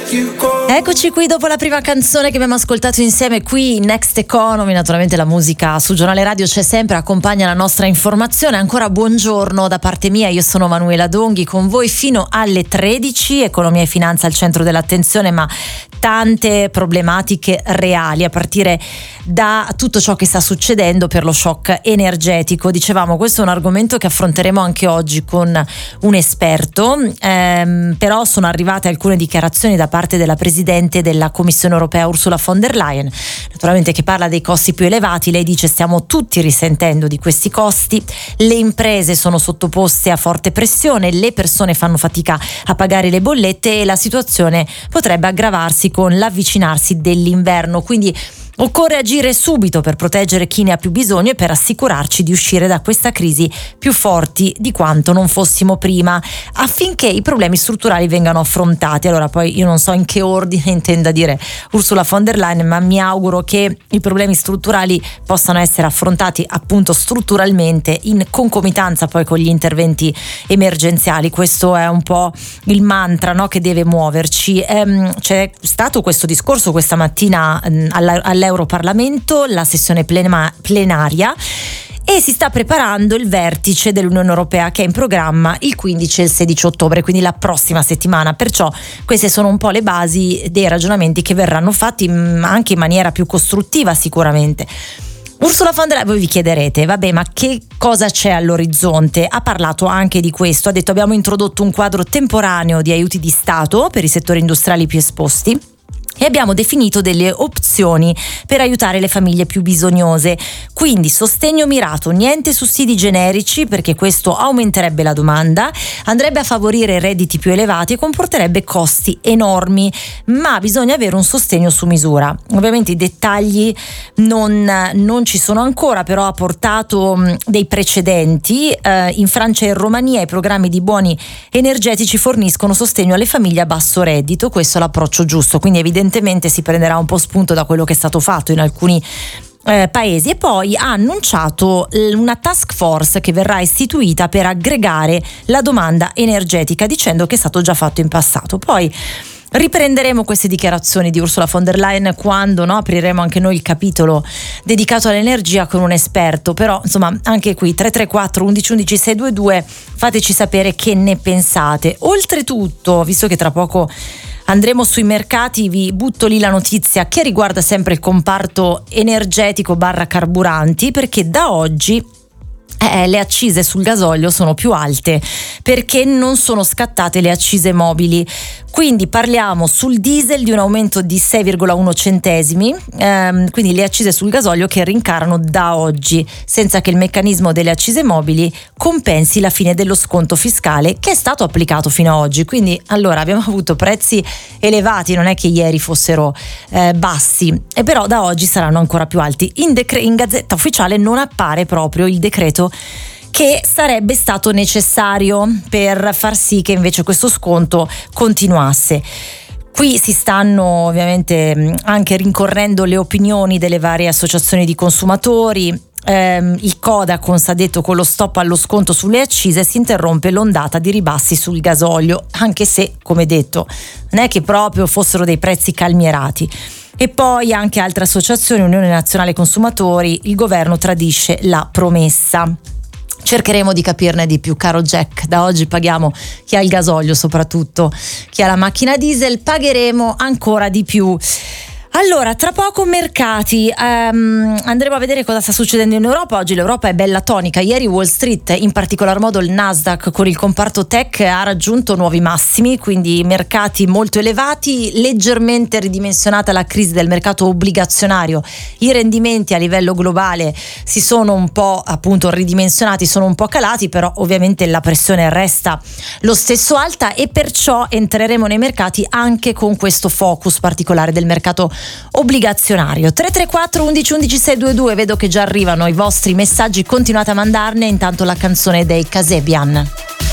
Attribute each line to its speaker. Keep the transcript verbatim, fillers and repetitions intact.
Speaker 1: Eccoci qui dopo la prima canzone che abbiamo ascoltato insieme qui in Next Economy. Naturalmente la musica sul giornale radio c'è sempre, accompagna la nostra informazione. Ancora buongiorno da parte mia, io sono Manuela Donghi con voi fino alle tredici. Economia e finanza al centro dell'attenzione, ma tante problematiche reali a partire da tutto ciò che sta succedendo per lo shock energetico. Dicevamo, questo è un argomento che affronteremo anche oggi con un esperto, ehm, però sono arrivate alcune dichiarazioni da parte della Presidente della Commissione Europea Ursula von der Leyen, naturalmente, che parla dei costi più elevati. Lei dice: stiamo tutti risentendo di questi costi, le imprese sono sottoposte a forte pressione, le persone fanno fatica a pagare le bollette e la situazione potrebbe aggravarsi con l'avvicinarsi dell'inverno. Quindi occorre agire subito per proteggere chi ne ha più bisogno e per assicurarci di uscire da questa crisi più forti di quanto non fossimo prima, affinché i problemi strutturali vengano affrontati. Allora, poi io non so in che ordine intenda dire Ursula von der Leyen, ma mi auguro che i problemi strutturali possano essere affrontati appunto strutturalmente, in concomitanza poi con gli interventi emergenziali. Questo è un po' il mantra, no, che deve muoverci. Ehm, c'è stato questo discorso questa mattina mh, alla, alla Europarlamento, la sessione plena, plenaria, e si sta preparando il vertice dell'Unione Europea che è in programma il quindici e il sedici ottobre, quindi la prossima settimana. Perciò queste sono un po' le basi dei ragionamenti che verranno fatti, anche in maniera più costruttiva sicuramente. Ursula von der Leyen, voi vi chiederete, vabbè, ma che cosa c'è all'orizzonte? Ha parlato anche di questo, ha detto: abbiamo introdotto un quadro temporaneo di aiuti di Stato per i settori industriali più esposti e abbiamo definito delle opzioni per aiutare le famiglie più bisognose. Quindi sostegno mirato, niente sussidi generici, perché questo aumenterebbe la domanda, andrebbe a favorire redditi più elevati e comporterebbe costi enormi, ma bisogna avere un sostegno su misura. Ovviamente i dettagli non, non ci sono ancora, però ha portato mh, dei precedenti. Eh, in Francia e in Romania i programmi di buoni energetici forniscono sostegno alle famiglie a basso reddito. Questo è l'approccio giusto, quindi evidentemente si prenderà un po' spunto da quello che è stato fatto in alcuni eh, paesi. E poi ha annunciato una task force che verrà istituita per aggregare la domanda energetica, dicendo che è stato già fatto in passato. Poi riprenderemo queste dichiarazioni di Ursula von der Leyen quando, no, apriremo anche noi il capitolo dedicato all'energia con un esperto. Però insomma, anche qui tre tre quattro undici undici sei due due, fateci sapere che ne pensate. Oltretutto, visto che tra poco andremo sui mercati, vi butto lì la notizia che riguarda sempre il comparto energetico barra carburanti, perché da oggi Eh, le accise sul gasolio sono più alte perché non sono scattate le accise mobili. Quindi parliamo sul diesel di un aumento di sei virgola uno centesimi, ehm, quindi le accise sul gasolio che rincarano da oggi, senza che il meccanismo delle accise mobili compensi la fine dello sconto fiscale che è stato applicato fino ad oggi. Quindi allora abbiamo avuto prezzi elevati, non è che ieri fossero eh, bassi, e però da oggi saranno ancora più alti. In, decre- in Gazzetta Ufficiale non appare proprio il decreto che sarebbe stato necessario per far sì che invece questo sconto continuasse. Qui si stanno ovviamente anche rincorrendo le opinioni delle varie associazioni di consumatori. Eh, il Codacons ha detto: con lo stop allo sconto sulle accise si interrompe l'ondata di ribassi sul gasolio, anche se, come detto, non è che proprio fossero dei prezzi calmierati. E poi anche altre associazioni, Unione Nazionale Consumatori, il governo tradisce la promessa. Cercheremo di capirne di più, caro Jack. Da oggi paghiamo, chi ha il gasolio soprattutto, chi ha la macchina diesel, pagheremo ancora di più. Allora, tra poco mercati, um, andremo a vedere cosa sta succedendo in Europa. Oggi l'Europa è bella tonica. Ieri Wall Street, in particolar modo il Nasdaq con il comparto tech, ha raggiunto nuovi massimi, quindi mercati molto elevati, leggermente ridimensionata la crisi del mercato obbligazionario. I rendimenti a livello globale si sono un po' appunto ridimensionati, sono un po' calati, però ovviamente la pressione resta lo stesso alta, e perciò entreremo nei mercati anche con questo focus particolare del mercato obbligazionario. Tre tre quattro undici undici sei due due, vedo che già arrivano i vostri messaggi, continuate a mandarne. Intanto la canzone dei Kasabian.